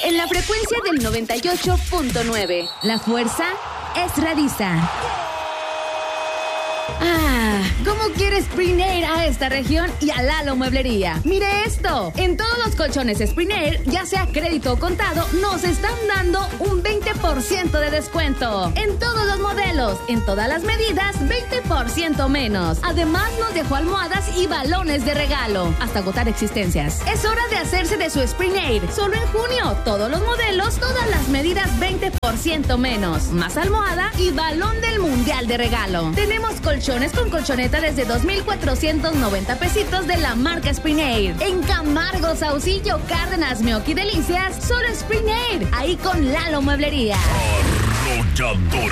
en la frecuencia del 98.9. La fuerza es Radisa. ¿Cómo quiere Spring Air a esta región y a Lalo Mueblería? Mire esto, en todos los colchones Spring Air, ya sea crédito o contado, nos están dando un 20% de descuento. En todos los modelos, en todas las medidas, 20% menos. Además nos dejó almohadas y balones de regalo, hasta agotar existencias. Es hora de hacerse de su Spring Air. Solo en junio, todos los modelos, todas las medidas, 20% menos. Más almohada y balón del mundial de regalo. Tenemos colchones con colchoneta desde 2,490 pesitos de la marca Spring Air. En Camargo, Saucillo, Cárdenas, Meoqui, Delicias, solo Spring Air. Ahí con Lalo Mueblería. Arrolladora.